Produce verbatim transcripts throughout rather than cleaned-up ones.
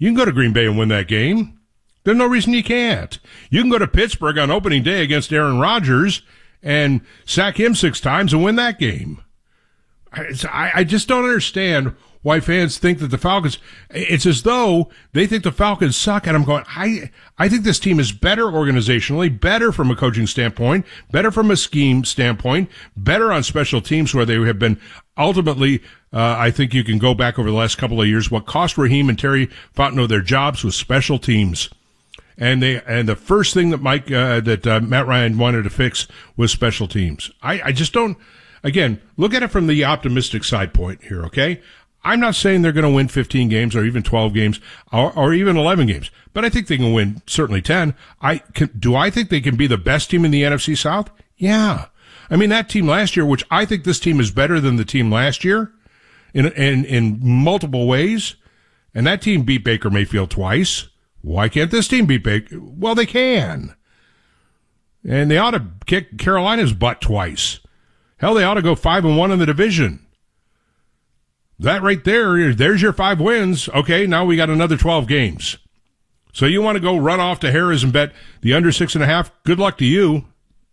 You can go to Green Bay and win that game. There's no reason you can't. You can go to Pittsburgh on opening day against Aaron Rodgers and sack him six times and win that game. I, I just don't understand why fans think that the Falcons, it's as though they think the Falcons suck. And I'm going, I, I think this team is better organizationally, better from a coaching standpoint, better from a scheme standpoint, better on special teams where they have been ultimately, uh, I think you can go back over the last couple of years. What cost Raheem and Terry Fontenot their jobs was special teams. And they, and the first thing that Mike, uh, that, uh, Matt Ryan wanted to fix was special teams. I, I just don't, again, look at it from the optimistic side point here, okay? I'm not saying they're going to win fifteen games or even twelve games or, or even eleven games, but I think they can win certainly ten. I can, do I think they can be the best team in the N F C South? Yeah. I mean, that team last year, which I think this team is better than the team last year in, in, in multiple ways. And that team beat Baker Mayfield twice. Why can't this team beat Baker? Well, they can. And they ought to kick Carolina's butt twice. Hell, they ought to go five and one in the division. That right there, there's your five wins. Okay, now we got another twelve games. So you want to go run off to Harrah's and bet the under six and a half? Good luck to you.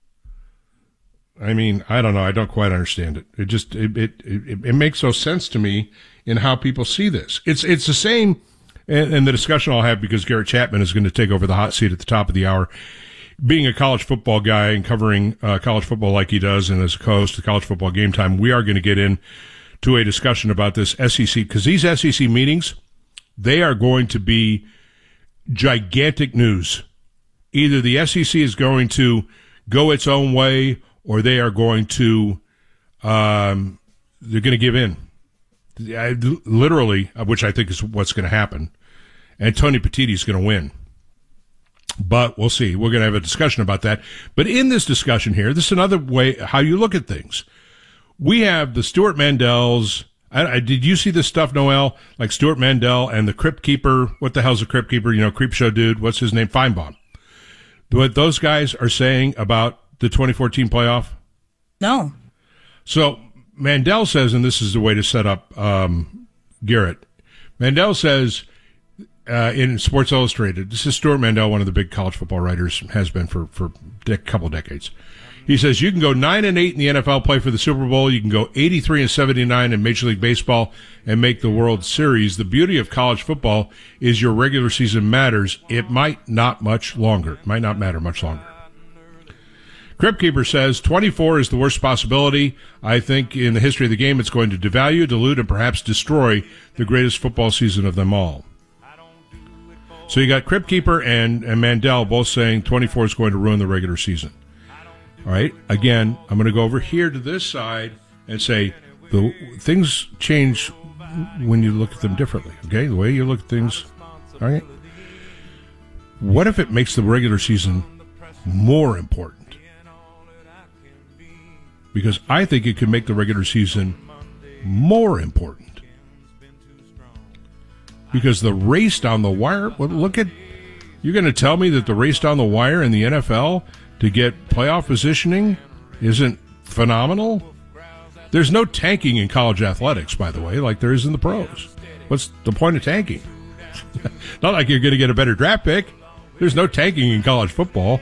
I mean, I don't know. I don't quite understand it. It just, it, it, it, it makes no sense to me in how people see this. It's, it's the same, and, and the discussion I'll have because Garrett Chapman is going to take over the hot seat at the top of the hour. Being a college football guy and covering uh, college football like he does and as a host of College Football Game Time, we are going to get in to a discussion about this S E C, because these S E C meetings, they are going to be gigantic news. Either the S E C is going to go its own way, or they are going to, um, they're going to give in. I, literally, which I think is what's going to happen. And Tony Petitti is going to win. But we'll see. We're going to have a discussion about that. But in this discussion here, this is another way how you look at things. We have the Stuart Mandells. I, I, did you see this stuff, Noel? Like Stuart Mandel and the Crypt Keeper. What the hell's a Crypt Keeper? You know, Creep Show dude. What's his name? Feinbaum. What those guys are saying about the twenty fourteen playoff? No. So Mandel says, and this is the way to set up um, Garrett. Mandel says uh, in Sports Illustrated, this is Stuart Mandel, one of the big college football writers, has been for, for a couple of decades. He says you can go nine and eight in the N F L, play for the Super Bowl. You can go eighty-three and seventy-nine in Major League Baseball and make the World Series. The beauty of college football is your regular season matters. It might not much longer. It might not matter much longer. Crypt Keeper says twenty-four is the worst possibility. I think in the history of the game, it's going to devalue, dilute, and perhaps destroy the greatest football season of them all. So you got Crypt Keeper and, and Mandel both saying twenty-four is going to ruin the regular season. All right. Again, I'm going to go over here to this side and say the things change when you look at them differently. Okay, the way you look at things. All right. What if it makes the regular season more important? Because I think it could make the regular season more important. Because the race down the wire. Well, look at. You're going to tell me that the race down the wire in the N F L to get playoff positioning isn't phenomenal? There's no tanking in college athletics, by the way, like there is in the pros. What's the point of tanking? Not like you're going to get a better draft pick. There's no tanking in college football.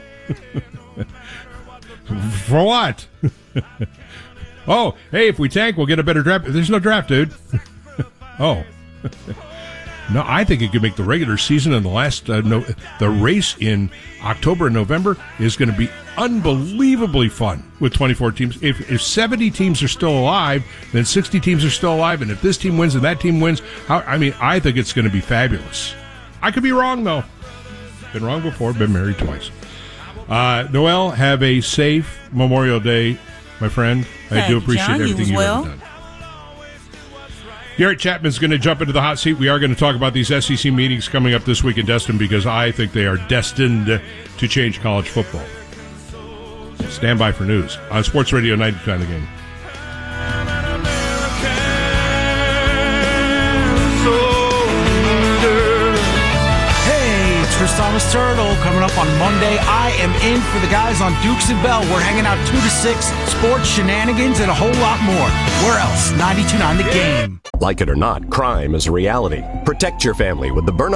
For what? Oh, hey, if we tank, we'll get a better draft. There's no draft, dude. Oh. No, I think it could make the regular season and the last, uh, no, the race in October and November is going to be unbelievably fun with twenty-four teams. If, if seventy teams are still alive, then sixty teams are still alive. And if this team wins and that team wins, how, I mean, I think it's going to be fabulous. I could be wrong, though. Been wrong before, been married twice. Uh, Noel, have a safe Memorial Day, my friend. Thank I do appreciate John, everything you you've well. ever done. Garrett Chapman's going to jump into the hot seat. We are going to talk about these S E C meetings coming up this week in Destin because I think they are destined to change college football. Stand by for news on Sports Radio ninety-nine The Game. Chris Thomas Turtle coming up on Monday. I am in for the guys on Dukes and Bell. We're hanging out two to six, sports, shenanigans, and a whole lot more. Where else? ninety-two point nine The Game. Like it or not, crime is a reality. Protect your family with the Burn